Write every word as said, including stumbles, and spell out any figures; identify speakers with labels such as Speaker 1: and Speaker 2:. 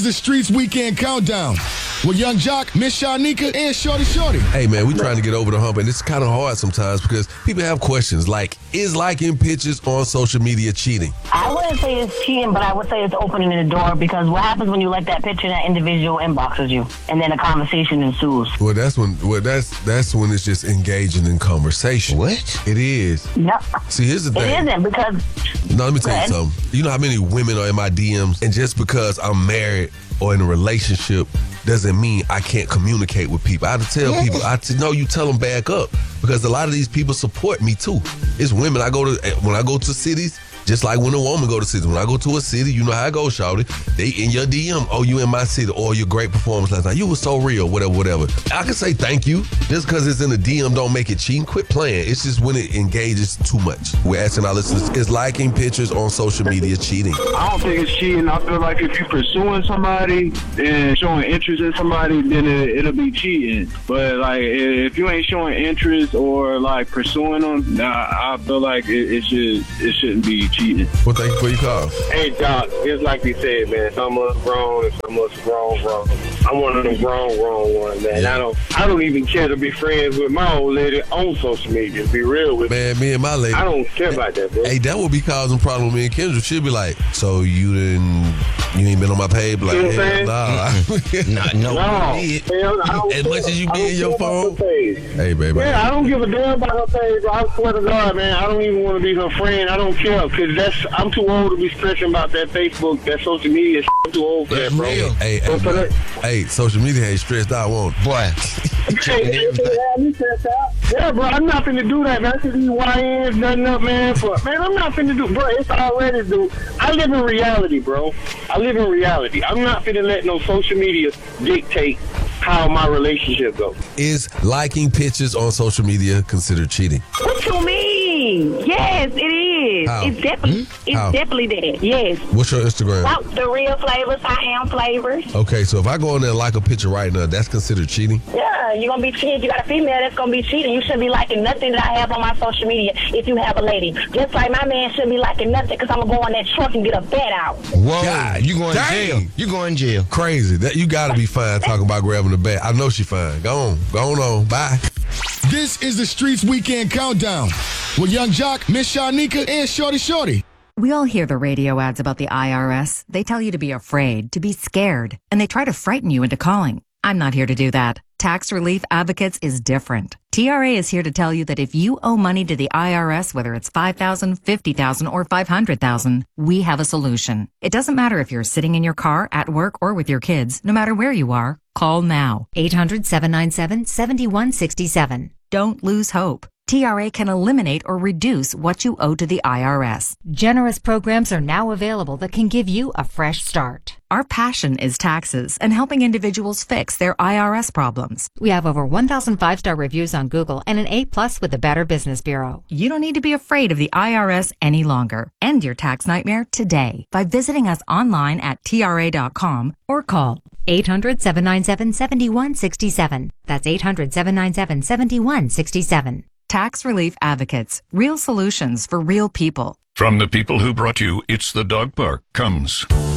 Speaker 1: The Streets Weekend Countdown with Young Jock, Miss Shanika, and Shorty Shorty.
Speaker 2: Hey, man, we trying to get over the hump, and it's kind of hard sometimes because people have questions like, is liking pictures on social media cheating?
Speaker 3: I wouldn't say it's cheating, but I would say it's opening the door, because what happens when you like that picture, that individual inboxes you, and then a conversation ensues.
Speaker 2: Well, that's when well that's that's when it's just engaging in conversation.
Speaker 4: What?
Speaker 2: It is.
Speaker 3: Yep.
Speaker 2: See, here's the
Speaker 3: It
Speaker 2: thing.
Speaker 3: isn't, because...
Speaker 2: No, let me tell you something. You know how many women are in my D Ms, and just because I'm married or in a relationship doesn't mean I can't communicate with people. I have to tell people, I t- no, you tell them back up, because a lot of these people support me too. It's women. I go to when I go to cities. Just like when a woman go to cities. When I go to a city, you know how I go, shawty. They in your D M, oh, you in my city, or your great performance last night. You were so real, whatever, whatever. I can say thank you. Just because it's in a D M don't make it cheating. Quit playing. It's just when it engages too much. We're asking our listeners, is liking pictures on social media cheating?
Speaker 5: I don't think it's cheating. I feel like if you're pursuing somebody and showing interest in somebody, then it, it'll be cheating. But like, if you ain't showing interest or like pursuing them, nah, I feel like it, it should it shouldn't be cheating.
Speaker 2: Well, thank you for your call.
Speaker 6: Hey, Doc, it's like they said, man, some of us wrong and some of us wrong, wrong. I'm one of them wrong, wrong ones, man.
Speaker 2: Yeah.
Speaker 6: I don't I don't even care to be friends with my old lady on social media, to be real with
Speaker 2: Man, me and my lady.
Speaker 6: I don't care about that, bro.
Speaker 2: Hey, that would be causing problems with me and Kendra. She'd be like, so you didn't, you ain't been on my page? Like,
Speaker 6: You know what I'm
Speaker 2: hell,
Speaker 6: saying?
Speaker 2: nah.
Speaker 4: No, no.
Speaker 6: No,
Speaker 2: did.
Speaker 6: hell, I don't
Speaker 2: As
Speaker 6: care-
Speaker 2: much as you
Speaker 6: I
Speaker 2: be
Speaker 6: don't
Speaker 2: in your
Speaker 6: care about
Speaker 2: phone.
Speaker 6: her page.
Speaker 2: Hey, baby.
Speaker 6: Yeah, I don't give a damn about her page, bro. I swear to God, man, I don't even want to be her friend. I don't care, because that's I'm too old to be stressing about that Facebook, that social media. I'm too old for that, bro.
Speaker 4: real.
Speaker 2: Hey,
Speaker 6: So
Speaker 2: hey,
Speaker 6: for
Speaker 2: bro.
Speaker 6: that-
Speaker 2: Hey, social media ain't stressed out, won't it?
Speaker 4: Boy.
Speaker 6: Hey, hey, hey, me stressed out. Yeah, bro, I'm not finna do that, man. I see these Y Ns nothing up, man. For, man, I'm not finna do, bro, it's already, dude. I live in reality, bro. I live in reality. I'm not finna let no social media dictate how my relationship goes.
Speaker 2: Is liking pictures on social media considered cheating?
Speaker 3: What you mean? Yes, it is.
Speaker 2: How?
Speaker 3: It's definitely, it's
Speaker 2: How?
Speaker 3: definitely that. Yes.
Speaker 2: What's your Instagram?
Speaker 3: Out the real flavors, I am flavors.
Speaker 2: Okay, so if I go in there and like a picture right now, that's considered cheating?
Speaker 3: Yeah, you're going to be cheating. You got a female that's going to be cheating. You shouldn't be liking nothing that I have on my social media if you have a lady. Just like my man shouldn't be liking nothing, because I'm going to go on that truck and get a bet out.
Speaker 4: Whoa.
Speaker 2: God
Speaker 4: you going
Speaker 2: dang.
Speaker 4: to jail. You going to jail.
Speaker 2: Crazy. That you gotta be fine talking about grabbing the bag. I know she fine. Go on. Go on, on. Bye.
Speaker 1: This is the Streets Weekend Countdown with Young Jock, Miss Shanika, and Shorty Shorty.
Speaker 7: We all hear the radio ads about the I R S. They tell you to be afraid, to be scared, and they try to frighten you into calling. I'm not here to do that. Tax Relief Advocates is different. T R A is here to tell you that if you owe money to the I R S, whether it's five thousand dollars, fifty thousand dollars, or five hundred thousand dollars, we have a solution. It doesn't matter if you're sitting in your car, at work, or with your kids. No matter where you are, call now.
Speaker 8: eight hundred, seven nine seven, seven one six seven.
Speaker 7: Don't lose hope. T R A can eliminate or reduce what you owe to the I R S.
Speaker 8: Generous programs are now available that can give you a fresh start.
Speaker 7: Our passion is taxes and helping individuals fix their I R S problems.
Speaker 8: We have over one thousand five-star reviews on Google and an A plus with the Better Business Bureau.
Speaker 7: You don't need to be afraid of the I R S any longer. End your tax nightmare today by visiting us online at T R A dot com or call
Speaker 8: eight hundred, seven nine seven, seven one six seven. That's eight hundred, seven nine seven, seven one six seven.
Speaker 7: Tax Relief Advocates. Real solutions for real people.
Speaker 9: From the people who brought you It's the Dog Park comes